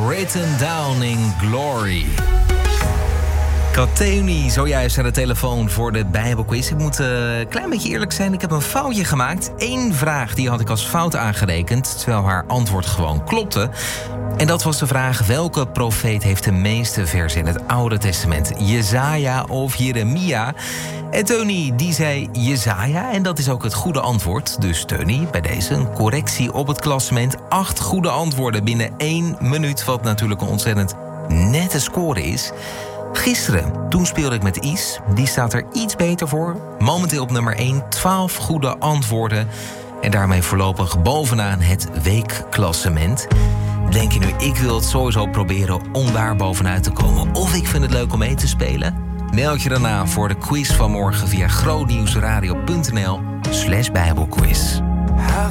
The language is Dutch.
Written Down in Glory. Kateni, zojuist aan de telefoon voor de Bijbelquiz. Ik moet een klein beetje eerlijk zijn, ik heb een foutje gemaakt. 1 vraag die had ik als fout aangerekend, terwijl haar antwoord gewoon klopte. En dat was de vraag: welke profeet heeft de meeste versen in het Oude Testament? Jesaja of Jeremia? En Teunie, die zei Jesaja, en dat is ook het goede antwoord. Dus Teunie, bij deze een correctie op het klassement. 8 goede antwoorden binnen 1 minuut, wat natuurlijk een ontzettend nette score is. Gisteren, toen speelde ik met Is. Die staat er iets beter voor. Momenteel op nummer 1, 12 goede antwoorden. En daarmee voorlopig bovenaan het weekklassement. Denk je nu, ik wil het sowieso proberen om daar bovenuit te komen? Of ik vind het leuk om mee te spelen? Meld je dan aan voor de quiz van morgen via grootnieuwsradio.nl/Bijbelquiz.